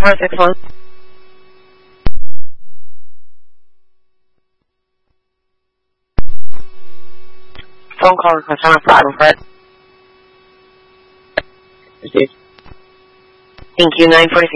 5461. Phone call request on 5, Fred. Received. Thank you, 946.